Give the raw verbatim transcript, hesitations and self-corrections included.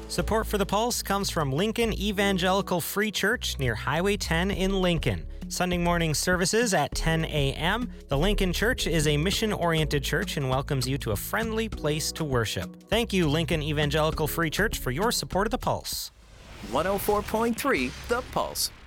Support for The Pulse comes from Lincoln Evangelical Free Church near Highway ten in Lincoln. Sunday morning services at ten a.m. The Lincoln Church is a mission-oriented church and welcomes you to a friendly place to worship. Thank you, Lincoln Evangelical Free Church, for your support of The Pulse. one oh four point three The Pulse.